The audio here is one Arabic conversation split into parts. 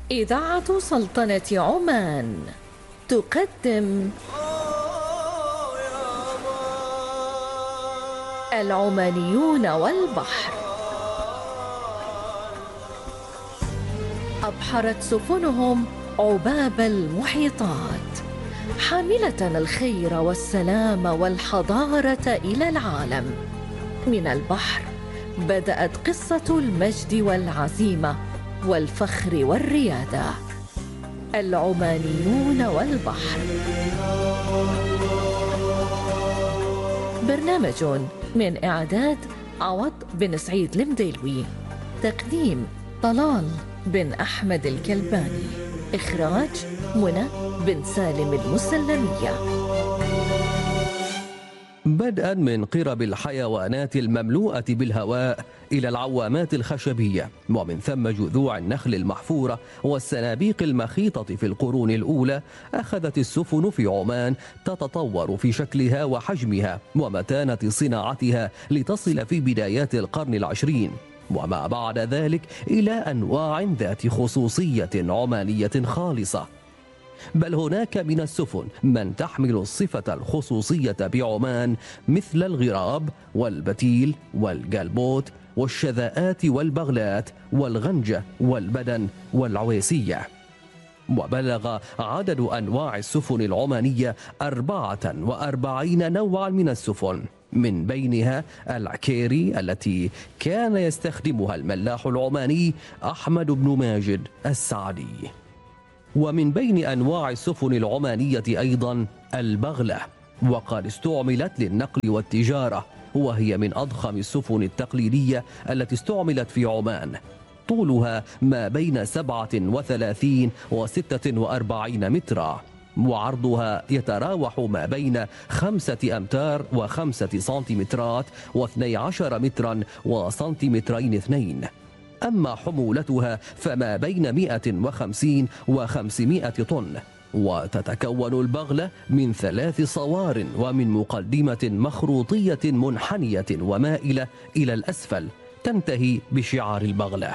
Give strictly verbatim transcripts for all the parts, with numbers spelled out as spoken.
إذاعة سلطنة عمان تقدم العمانيون والبحر. أبحرت سفنهم عباب المحيطات حاملة الخير والسلام والحضارة إلى العالم. من البحر بدأت قصة المجد والعزيمة والفخر والريادة. العمانيون والبحر، برنامج من إعداد عوض بن سعيد المديلوي، تقديم طلال بن أحمد الكلباني، إخراج منى بن سالم المسلمية. بدءا من قرب الحيوانات المملوءة بالهواء إلى العوامات الخشبية، ومن ثم جذوع النخل المحفورة والسنابيق المخيطة في القرون الأولى، أخذت السفن في عمان تتطور في شكلها وحجمها ومتانة صناعتها لتصل في بدايات القرن العشرين وما بعد ذلك إلى أنواع ذات خصوصية عمانية خالصة. بل هناك من السفن من تحمل الصفة الخصوصية بعمان، مثل الغراب والبتيل والجلبوت والشذاءات والبغلات والغنجة والبدن والعويسية. وبلغ عدد أنواع السفن العمانية أربعة وأربعين نوعا من السفن، من بينها العكيري التي كان يستخدمها الملاح العماني أحمد بن ماجد السعدي. ومن بين أنواع السفن العمانية أيضا البغلة، وقد استعملت للنقل والتجارة، وهي من أضخم السفن التقليدية التي استعملت في عمان. طولها ما بين سبعة وثلاثين وستة وأربعين مترا، وعرضها يتراوح ما بين خمسة أمتار وخمسة سنتيمترات واثني عشر مترا وسنتيمترين اثنين. أما حمولتها فما بين مئة وخمسين وخمسمائة طن. وتتكون البغلة من ثلاث صوار ومن مقدمة مخروطية منحنية ومائلة إلى الأسفل تنتهي بشعار البغلة،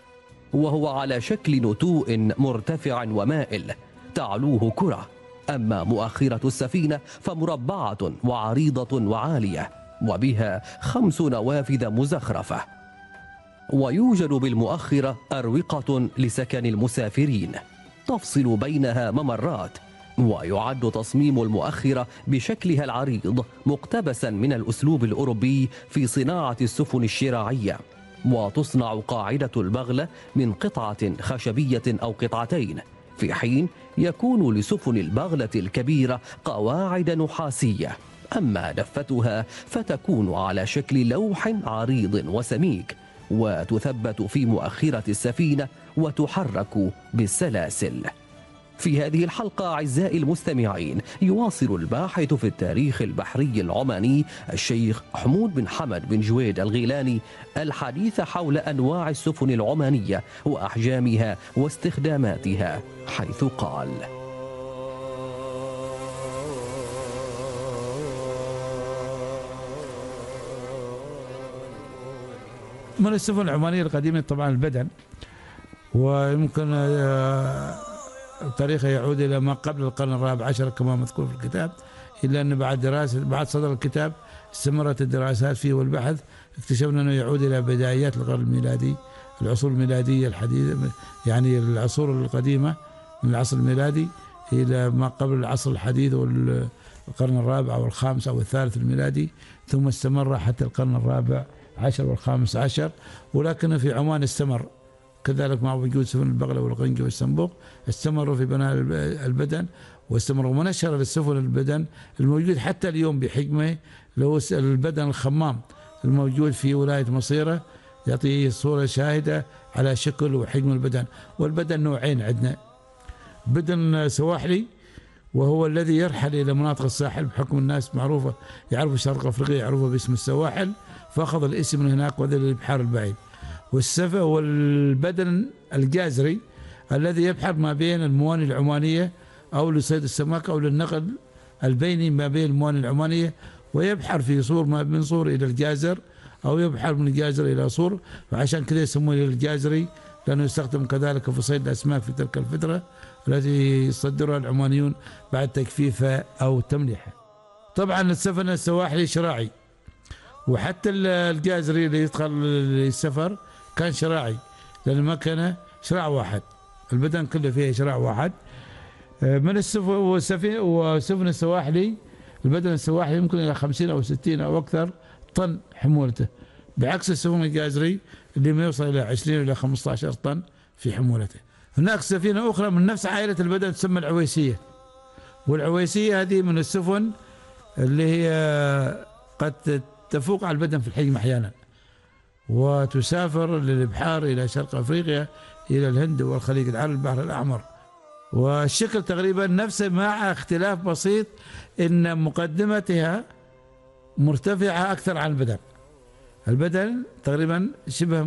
وهو على شكل نتوء مرتفع ومائل تعلوه كرة. أما مؤخرة السفينة فمربعة وعريضة وعالية، وبها خمس نوافذ مزخرفة. ويوجد بالمؤخرة أروقة لسكن المسافرين تفصل بينها ممرات. ويعد تصميم المؤخرة بشكلها العريض مقتبسا من الأسلوب الأوروبي في صناعة السفن الشراعية. وتصنع قاعدة البغلة من قطعة خشبية أو قطعتين، في حين يكون لسفن البغلة الكبيرة قواعد نحاسية. أما دفتها فتكون على شكل لوح عريض وسميك، وتثبت في مؤخرة السفينة وتحرك بالسلاسل. في هذه الحلقة أعزائي المستمعين، يواصل الباحث في التاريخ البحري العماني الشيخ حمود بن حمد بن جويد الغيلاني الحديث حول أنواع السفن العمانية وأحجامها واستخداماتها، حيث قال: من السفن العمانية القديمة طبعا البدن، ويمكن تاريخه يعود إلى ما قبل القرن الرابع عشر كما مذكور في الكتاب، إلا أن بعد دراسة بعد صدر الكتاب استمرت الدراسات فيه والبحث، اكتشفنا أنه يعود إلى بدايات القرن الميلادي، العصور الميلادية الحديثة، يعني العصور القديمة من العصر الميلادي إلى ما قبل العصر الحديث والقرن الرابع أو الخامس أو الثالث الميلادي، ثم استمر حتى القرن الرابع عشر والخامس عشر. ولكن في عمان استمر كذلك مع وجود سفن البغلة والغنجة والسنبوق، استمروا في بناء البدن واستمروا منشر للسفن البدن الموجود حتى اليوم بحجمه، لو البدن الخمام الموجود في ولاية مصيرة يعطي صورة شاهدة على شكل وحجم البدن. والبدن نوعين عندنا، بدن سواحلي وهو الذي يرحل إلى مناطق الساحل بحكم الناس معروفة يعرفوا شرق أفريقيا يعرفوا باسم السواحل، فأخذ الاسم من هناك وذل البحار البعيد. والسفا والبدن الجازري الذي يبحر ما بين الموانئ العمانية أو لصيد السمك أو للنقل البيني ما بين الموانئ العمانية، ويبحر في صور ما من صور إلى الجازر أو يبحر من الجازر إلى صور، فعشان كذا يسمونه الجازري لأنه يستخدم كذلك في صيد الأسماك في تلك الفترة التي يصدرها العمانيون بعد تجفيفها أو تمليحها. طبعا السفن السواحلي شراعي، وحتى الجازري اللي يدخل السفر كان شراعي، لأن ما كان شراع واحد، البدن كله فيه شراع واحد. من السفن والسفن وسفن السواحلي البدن السواحلي يمكن إلى خمسين أو ستين أو أكثر طن حمولته، بعكس السفن الجازري اللي ما يوصل إلى عشرين إلى خمسة عشر طن في حمولته. هناك سفينة أخرى من نفس عائلة البدن تسمى العويسية، والعويسية هذه من السفن اللي هي قد تفوق على البدن في الحجم أحيانا، وتسافر للبحار إلى شرق أفريقيا إلى الهند والخليج العربي البحر الأحمر، والشكل تقريبا نفسه مع اختلاف بسيط إن مقدمتها مرتفعة أكثر عن البدن. البدن تقريبا شبه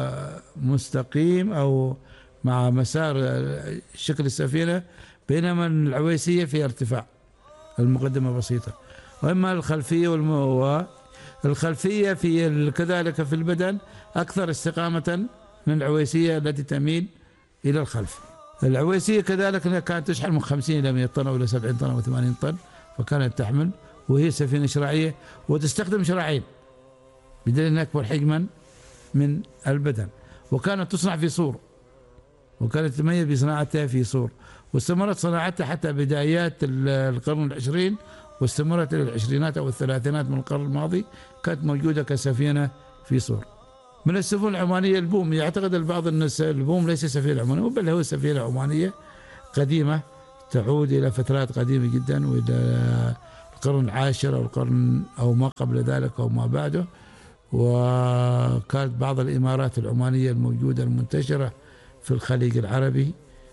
مستقيم أو مع مسار شكل السفينة، بينما العويسية فيها ارتفاع، المقدمة بسيطة. وإما الخلفية والم... الخلفية في كذلك في البدن أكثر استقامة من العويسية التي تميل إلى الخلف. العويسية كذلك كانت تشحن من خمسين إلى مئة طن أو إلى سبعين طن أو ثمانين طن، فكانت تحمل، وهي سفينة شراعية وتستخدم شراعين بدليل أنها أكبر حجما من البدن، وكانت تصنع في صور، وكانت تتميز بصناعتها في صور، واستمرت صناعتها حتى بدايات القرن العشرين، واستمرت إلى العشرينات أو الثلاثينات من القرن الماضي كانت موجودة كسفينة في صور. من السفن العمانية البوم، يعتقد البعض أن البوم ليس سفينة عمانية، بل هو سفينة عمانية قديمة تعود إلى فترات قديمة جدا، وإلى القرن العاشر أو القرن أو ما قبل ذلك أو ما بعده. وكانت بعض الإمارات العمانية الموجودة المنتشرة في الخليج العربي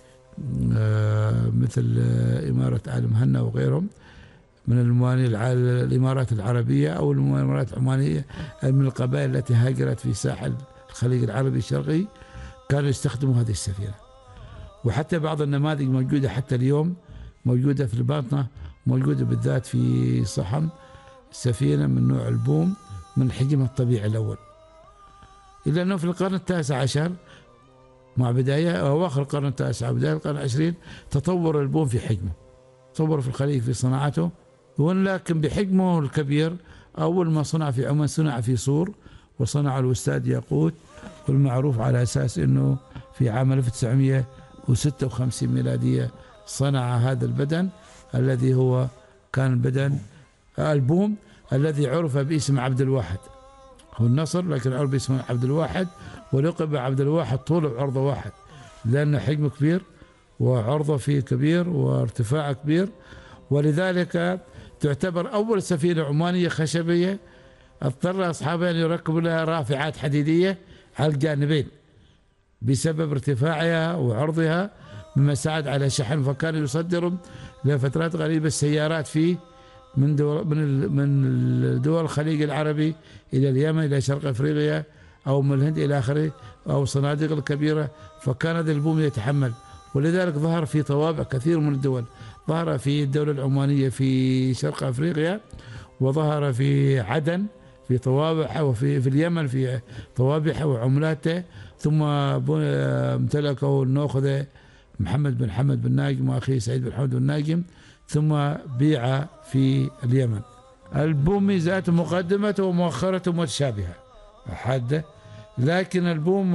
مثل إمارة آل مهنا وغيرهم من الإمارات العربية أو الإمارات العمانية من القبائل التي هاجرت في ساحل الخليج العربي الشرقي، كانوا يستخدموا هذه السفينة. وحتى بعض النماذج موجودة حتى اليوم، موجودة في الباطنة، موجودة بالذات في صحن، سفينة من نوع البوم من حجمها الطبيعي الأول. إلا أنه في القرن التاسع عشر مع بداية أواخر القرن التاسع وبداية القرن العشرين تطور البوم في حجمه، تطور في الخليج في صناعته، ولكن بحجمه الكبير أول ما صنع في عمان صنع في صور، وصنع الأستاذ ياقوت، والمعروف على أساس أنه في عام ألف وتسعمئة وستة وخمسين ميلادية صنع هذا البدن الذي هو كان البدن البوم الذي عرف باسم عبد الواحد، هو النصر لكن عرف باسم عبد الواحد، ولقب عبد الواحد طول وعرضه واحد، لأن حجمه كبير وعرضه فيه كبير وارتفاعه كبير، ولذلك تعتبر أول سفينة عمانية خشبية اضطر أصحابها أن يركبوا لها رافعات حديدية على الجانبين بسبب ارتفاعها وعرضها، مما ساعد على شحن، فكانوا يصدروا لفترات قريبة السيارات فيه من دول من من دول الخليج العربي إلى اليمن إلى شرق أفريقيا أو من الهند إلى آخره أو صناديق الكبيرة، فكان هذا البوم يتحمل. ولذلك ظهر في طوابع كثير من الدول، ظهر في الدولة العمانية في شرق أفريقيا، وظهر في عدن في طوابعها، وفي في اليمن في طوابعها وعملاته، ثم امتلكه النوخذة محمد بن حمد بن ناجم وأخيه سعيد بن حمد بن ناجم، ثم بيع في اليمن. البوم ميزاته مقدمته ومؤخرته متشابهة حادة، لكن البوم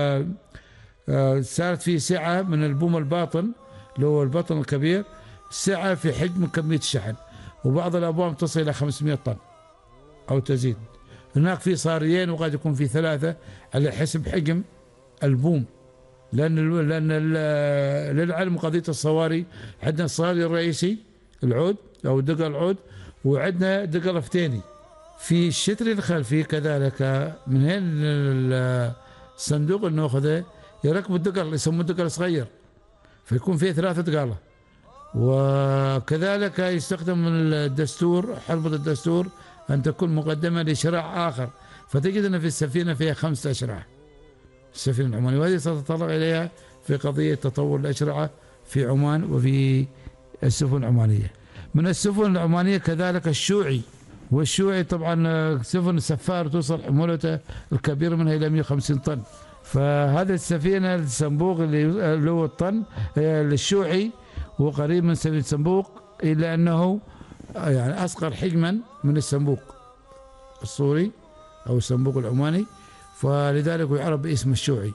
صارت فيه سعة من البوم الباطن اللي هو البطن الكبير، سعة في حجم كمية الشحن، وبعض الأبواب تصل إلى خمسمئة طن أو تزيد. هناك في صاريين وقد يكون في ثلاثة على حسب حجم البوم، لأن لأن للعلم قضية الصواري، عندنا الصاري الرئيسي العود أو دقل العود، وعندنا دقل افتيني. في الشتر الخلفي كذلك من هنا الصندوق النوخذة يركبوا الدقل، يسموه دقل صغير، فيكون فيه ثلاثة دقالة. وكذلك يستخدم الدستور، حربة الدستور أن تكون مقدمة لشراع آخر، فتجد أن في السفينة فيها خمسة أشرعة السفينة العمانية، وهذه ستتطرق إليها في قضية تطور الأشرعة في عمان وفي السفن العمانية. من السفن العمانية كذلك الشوعي، والشوعي طبعا سفن سفار توصل حمولته الكبيرة منها إلى مئة وخمسين طن، فهذه السفينة الصنبوق اللي هو الطن الشيوعي هو قريب من سفينة صنبوق، إلا أنه يعني أصغر حجما من الصنبوق السوري أو الصنبوق العماني، فلذلك يعرف باسم الشيوعي،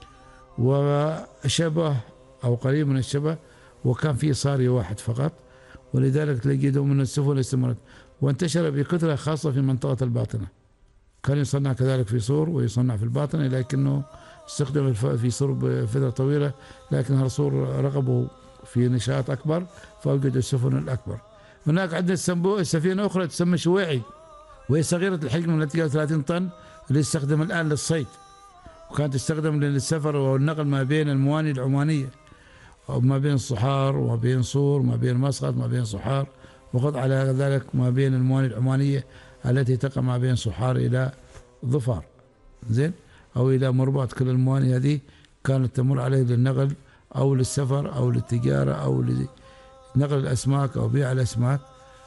وشبه أو قريب من الشبه، وكان فيه صاري واحد فقط، ولذلك تجده من السفن استمرت وانتشر بكثرة خاصة في منطقة الباطنة. كان يصنع كذلك في صور ويصنع في الباطنة، لكنه استخدم في صور بفترة طويلة، لكن هالصور رغبوا في نشاط أكبر فوجدوا السفن الأكبر. هناك عندنا السفينة أخرى تسمى شويعي، وهي صغيرة الحجم التي ثلاثين طن، اللي تستخدم الآن للصيد، وكانت تستخدم للسفر والنقل ما بين الموانئ العمانية، وما بين الصحار وما بين صور وما بين مسقط وما بين صحار، وقد على ذلك ما بين الموانئ العمانية التي تقع ما بين صحار إلى ظفار، زين، أو إلى مرباط. كل الموانئ هذه كانت تمر عليه للنقل أو للسفر أو للتجارة أو لنقل الأسماك أو بيع الأسماك،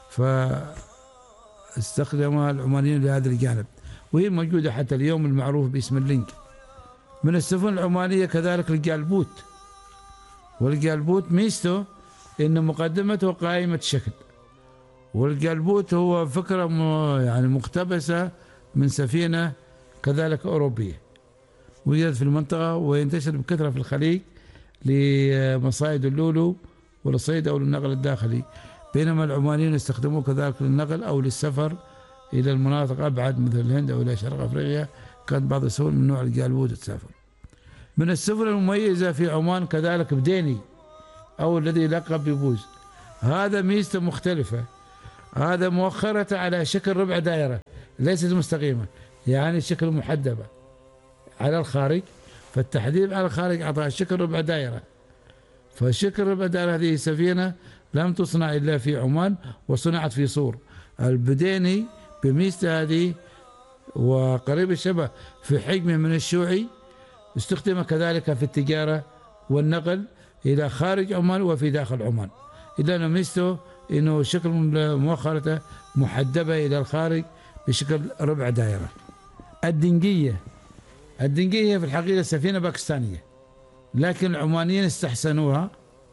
فاستخدمها العمانيين لهذا الجانب، وهي موجودة حتى اليوم المعروف باسم اللينك. من السفن العمانية كذلك الجالبوت، والجالبوت ميزته إن مقدمته قائمة الشكل، والجالبوت هو فكرة يعني مقتبسة من سفينة كذلك أوروبية، وجدت في المنطقة وينتشر بكثرة في الخليج لمصايد اللولو والصيد أو للنقل الداخلي، بينما العمانيين يستخدموه كذلك للنقل أو للسفر إلى المناطق أبعد مثل الهند أو إلى شرق أفريقيا. كانت بعض السفن من نوع الجالبوت تسافر. من السفن المميزة في عمان كذلك بديني أو الذي يلقب ببوز، هذا ميزته مختلفة، هذا مؤخرة على شكل ربع دائرة ليست مستقيمة، يعني شكل محدبة على الخارج، فالتحديد على الخارج أعطاها شكل ربع دائرة. فشكل ربع دائرة هذه سفينة لم تصنع إلا في عمان وصنعت في صور. البديني بميزته هذه وقريب الشبه في حجمه من الشيوعي، استخدم كذلك في التجارة والنقل إلى خارج عمان وفي داخل عمان، إلا أن ميزته إنه شكل مؤخرته محدبة إلى الخارج بشكل ربع دائرة. الدنجية، الدنجية في الحقيقة سفينة باكستانية، لكن العمانيين استحسنوها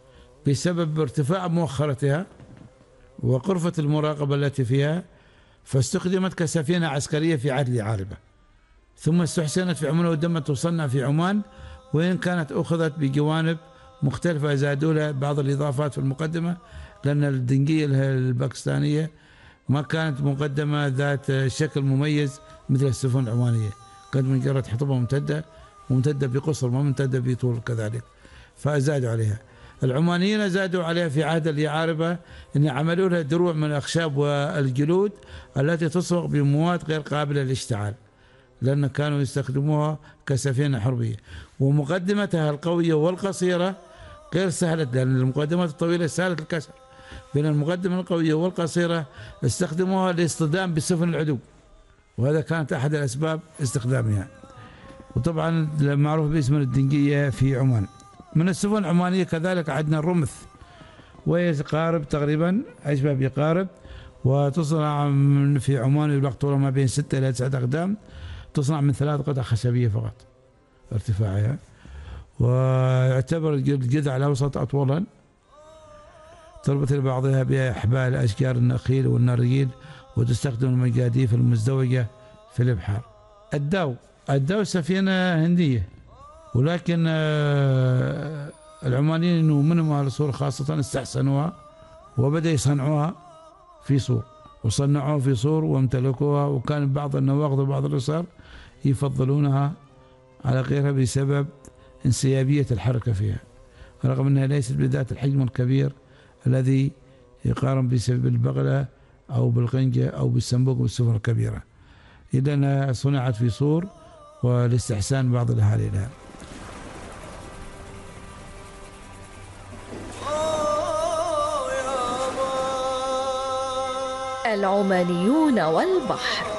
بسبب ارتفاع مؤخرتها وقرفة المراقبة التي فيها، فاستخدمت كسفينة عسكرية في عهد العاربة، ثم استحسنت في عمان ودمت تصنع في عمان، وإن كانت أخذت بجوانب مختلفة زادوا لها بعض الإضافات في المقدمة، لأن الدنجية الباكستانية ما كانت مقدمة ذات شكل مميز مثل السفن العمانية، كانت مجرد حطبة ممتدة ممتدة بقصر ما ممتدة بطول كذلك، فزادوا عليها. العمانيين زادوا عليها في عهد اليعاربة أن عملوا لها دروع من الأخشاب والجلود التي تصبغ بمواد غير قابلة للاشتعال، لأن كانوا يستخدموها كسفينة حربية. ومقدمتها القوية والقصيرة غير سهلة، لأن المقدمات الطويلة سهلة الكسر، بين المقدمة القوية والقصيرة استخدموها لاصطدام بسفن العدو، وهذا كانت أحد الأسباب استخدامها. وطبعا معروف باسم الدنجية في عمان. من السفن العمانية كذلك عندنا الرمث، وهي قارب تقريبا أشبه بقارب، وتصنع في عمان يبلغ طولها ما بين ستة إلى تسعة أقدام، تصنع من ثلاث قطع خشبية فقط ارتفاعها، ويعتبر الجذع الأوسط أطولا، تربط لبعضها بأحبال أشجار النخيل والنريل، وتستخدم المجاديف المزدوجة في الإبحار. الداو، الداو سفينة هندية، ولكن العمانيين ومنهم أهل صور خاصة استحسنوها وبدأ يصنعوها في صور، وصنعوها في صور وامتلكوها، وكان بعض النواقض وبعض الرسال يفضلونها على غيرها بسبب انسيابية الحركة فيها، رغم أنها ليست بذات الحجم الكبير الذي يقارن بسبب البغلة أو بالقنجة أو بالسنبوق والسفن الكبيرة، إلا أنها صنعت في صور ولاستحسان بعض الأهالي لها. العمانيون والبحر.